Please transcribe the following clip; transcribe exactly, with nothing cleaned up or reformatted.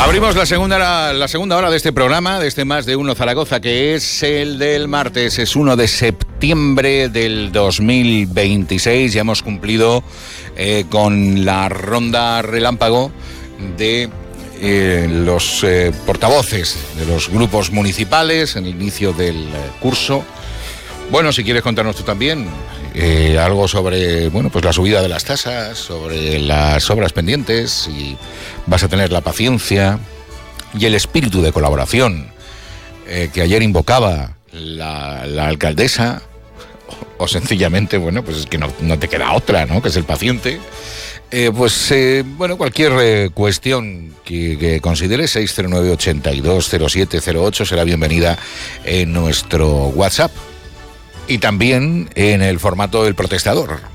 Abrimos la segunda, la, la segunda hora de este programa, de este Más de Uno Zaragoza, que es el del martes, es uno de septiembre del dos mil veintiséis. Ya hemos cumplido eh, con la ronda relámpago de eh, los eh, portavoces de los grupos municipales en el inicio del eh, curso. Bueno, si quieres contarnos tú también eh, algo sobre, bueno, pues la subida de las tasas, sobre las obras pendientes, si vas a tener la paciencia y el espíritu de colaboración eh, que ayer invocaba la, la alcaldesa, o, o sencillamente, bueno, pues es que no, no te queda otra, ¿no?, que es el paciente. Eh, pues, eh, bueno, cualquier eh, cuestión que, que consideres, seis cero nueve, ochenta y dos, cero siete cero ocho, será bienvenida en nuestro WhatsApp. Y también en el formato del protestador.